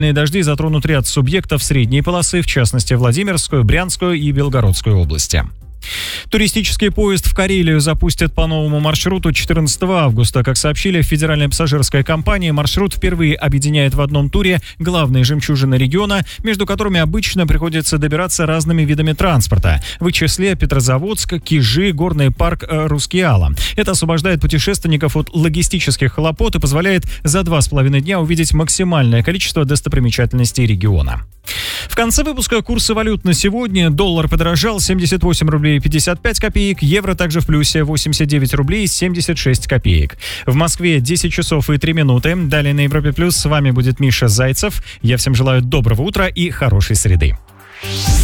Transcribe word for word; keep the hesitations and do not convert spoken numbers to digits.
Дожди затронут ряд субъектов средней полосы, в частности Владимирскую, Брянскую и Белгородскую области. Туристический поезд в Карелию запустят по новому маршруту четырнадцатого августа. Как сообщили в Федеральной пассажирской компании, маршрут впервые объединяет в одном туре главные жемчужины региона, между которыми обычно приходится добираться разными видами транспорта. В их числе Петрозаводск, Кижи, горный парк Рускеала. Это освобождает путешественников от логистических хлопот и позволяет за два с половиной дня увидеть максимальное количество достопримечательностей региона. В конце выпуска курсы валют на сегодня. Доллар подорожал семьдесят восемь рублей пятьдесят пять копеек, евро также в плюсе восемьдесят девять рублей семьдесят шесть копеек. В Москве десять часов и три минуты. Далее на Европе Плюс с вами будет Миша Зайцев. Я всем желаю доброго утра и хорошей среды.